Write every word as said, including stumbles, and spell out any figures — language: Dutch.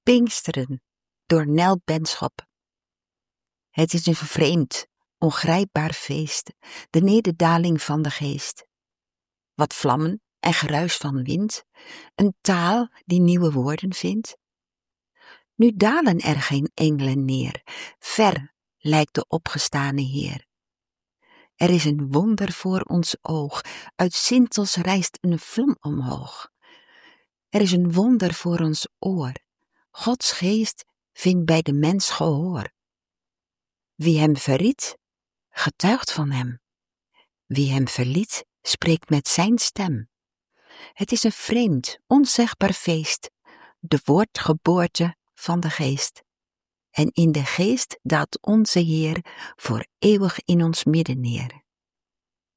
Pinksteren door Nel Benschop. Het is een vreemd, ongrijpbaar feest, de nederdaling van de geest. Wat vlammen en geruis van wind, een taal die nieuwe woorden vindt. Nu dalen er geen engelen neer, ver lijkt de opgestane Heer. Er is een wonder voor ons oog, uit sintels rijst een vlam omhoog. Er is een wonder voor ons oor, Gods geest vindt bij de mens gehoor. Wie hem verried, getuigt van hem. Wie hem verliet, spreekt met zijn stem. Het is een vreemd, onzegbaar feest, de woordgeboorte van de geest. En in de geest daalt onze Heer voor eeuwig in ons midden neer.